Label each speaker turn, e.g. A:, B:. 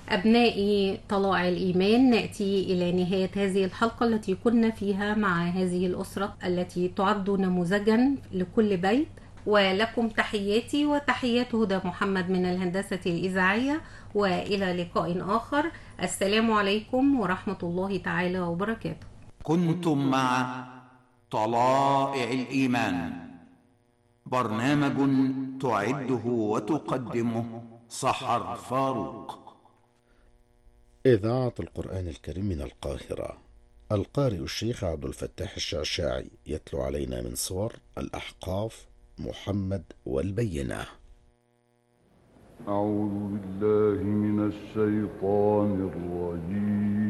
A: أبنائي طلائع الإيمان، نأتي إلى نهاية هذه الحلقة التي كنا فيها مع هذه الأسرة التي تعد نموذجا لكل بيت. ولكم تحياتي وتحيات هدى محمد من الهندسة الإذاعية، وإلى لقاء آخر. السلام عليكم ورحمة الله تعالى وبركاته.
B: كنتم مع طلائع الإيمان، برنامج تعده وتقدمه سحر فاروق.
C: إذاعة القرآن الكريم من القاهرة. القارئ الشيخ عبد الفتاح الشعشاعي يتلو علينا من صور الأحقاف، محمد والبينة.
D: أعوذ بالله من الشيطان الرجيم.